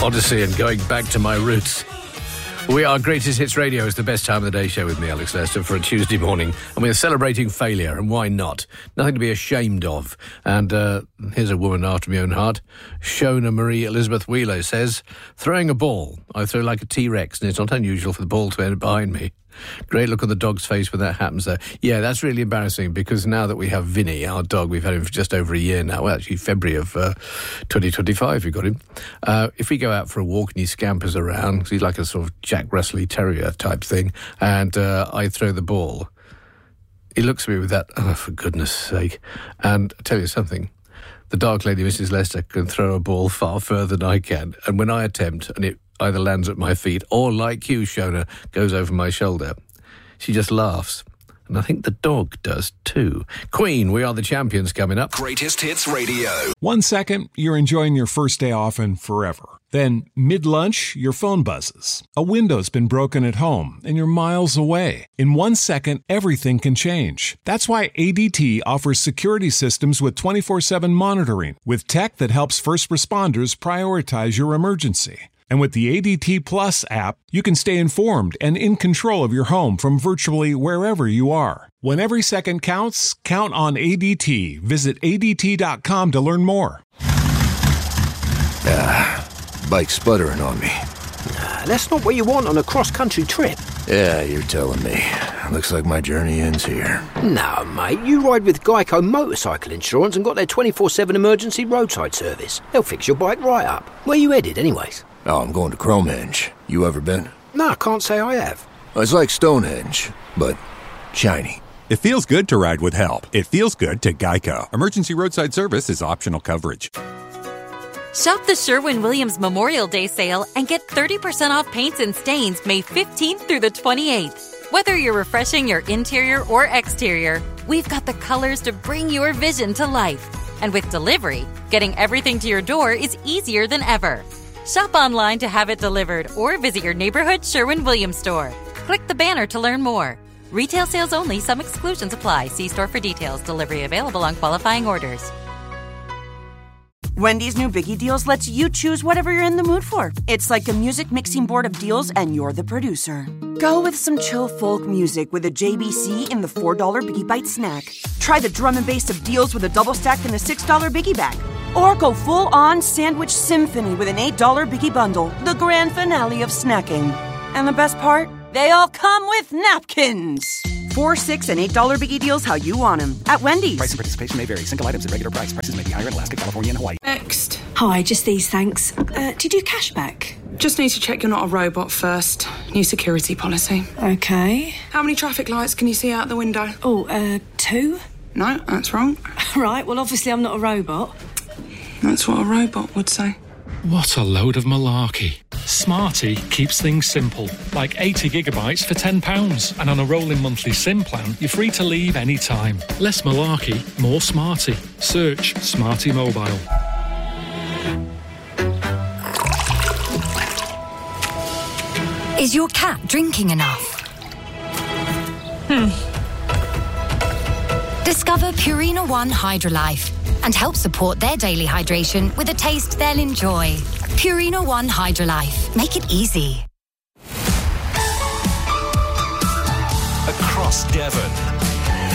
Odyssey and going back to my roots. We are Greatest Hits Radio. It's the best time of the day show with me, Alex Lester, for a Tuesday morning. And we're celebrating failure, and why not? Nothing to be ashamed of. And here's a woman after my own heart. Shona Marie Elizabeth Wheeler says, throwing a ball. I throw like a T-Rex, and it's not unusual for the ball to end behind me. Great look on the dog's face when that happens there. Yeah, that's really embarrassing, because now that we have Vinny, our dog, we've had him for just over a year now. Well, actually, February of 2025 we got him. If we go out for a walk and he scampers around, 'cause he's like a sort of Jack Russell Terrier type thing, and I throw the ball, he looks at me with that, oh, for goodness sake. And I'll tell you something, the dark lady, Mrs. Lester, can throw a ball far further than I can. And when I attempt, and it either lands at my feet or, like you, Shona, goes over my shoulder, she just laughs. And I think the dog does too. Queen, We Are the Champions coming up. Greatest Hits Radio. 1 second, you're enjoying your first day off and forever. Then, mid-lunch, your phone buzzes. A window's been broken at home, and you're miles away. In 1 second, everything can change. That's why ADT offers security systems with 24/7 monitoring, with tech that helps first responders prioritize your emergency. And with the ADT Plus app, you can stay informed and in control of your home from virtually wherever you are. When every second counts, count on ADT. Visit ADT.com to learn more. Bike sputtering on me. That's not what you want on a cross-country trip. Yeah, you're telling me. Looks like my journey ends here. No, mate, you ride with Geico Motorcycle Insurance and got their 24/7 emergency roadside service. They'll fix your bike right up. Where you headed, anyways? Oh, I'm going to Cromhenge. You ever been? No, I can't say I have. It's like Stonehenge, but shiny. It feels good to ride with help. It feels good to Geico. Emergency roadside service is optional coverage. Shop the Sherwin-Williams Memorial Day sale and get 30% off paints and stains May 15th through the 28th. Whether you're refreshing your interior or exterior, we've got the colors to bring your vision to life. And with delivery, getting everything to your door is easier than ever. Shop online to have it delivered or visit your neighborhood Sherwin-Williams store. Click the banner to learn more. Retail sales only. Some exclusions apply. See store for details. Delivery available on qualifying orders. Wendy's new Biggie Deals lets you choose whatever you're in the mood for. It's like a music mixing board of deals, and you're the producer. Go with some chill folk music with a JBC in the $4 Biggie Bite snack. Try the drum and bass of deals with a double stack in the $6 Biggie Bag. Or go full-on sandwich symphony with an $8 Biggie Bundle, the grand finale of snacking. And the best part? They all come with napkins. 4, 6, and $8 Biggie Deals how you want them. At Wendy's. Price and participation may vary. Single items at regular price. Prices may be higher in Alaska, California, and Hawaii. Next. Hi, just these, thanks. Do you do cashback? Just need to check you're not a robot first. New security policy. Okay. How many traffic lights can you see out the window? 2. No, that's wrong. Right, well, obviously I'm not a robot. That's what a robot would say. What a load of malarkey. Smarty keeps things simple, like 80 gigabytes for £10. And on a rolling monthly SIM plan, you're free to leave any time. Less malarkey, more Smarty. Search Smarty Mobile. Is your cat drinking enough? Discover Purina One Hydrolife and help support their daily hydration with a taste they'll enjoy. Purina One Hydrolife. Make it easy. Across Devon,